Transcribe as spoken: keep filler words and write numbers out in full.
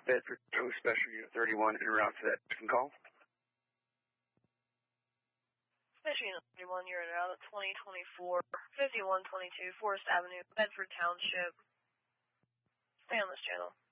Bedford Post Special Unit thirty-one en route to that second call. Special Unit thirty-one, you're in route at twenty twenty-four, fifty-one twenty-two Forest Avenue, Bedford Township. Stay on this channel.